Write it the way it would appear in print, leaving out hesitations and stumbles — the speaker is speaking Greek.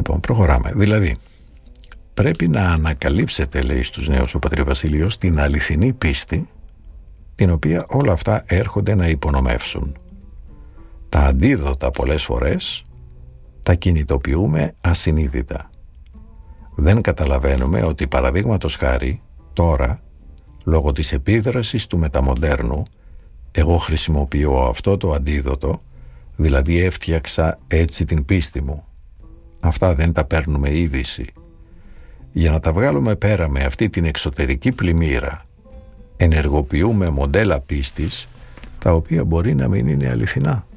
Λοιπόν, προχωράμε. Δηλαδή, πρέπει να ανακαλύψετε, λέει στους νέους ο πατήρ Βασίλειος, την αληθινή πίστη, την οποία όλα αυτά έρχονται να υπονομεύσουν. Τα αντίδοτα πολλές φορές τα κινητοποιούμε ασυνείδητα. Δεν καταλαβαίνουμε ότι, παραδείγματος χάρη, τώρα, λόγω της επίδρασης του μεταμοντέρνου, εγώ χρησιμοποιώ αυτό το αντίδοτο, δηλαδή έφτιαξα έτσι την πίστη μου. Αυτά δεν τα παίρνουμε είδηση. Για να τα βγάλουμε πέρα με αυτή την εξωτερική πλημμύρα, ενεργοποιούμε μοντέλα πίστης, τα οποία μπορεί να μην είναι αληθινά.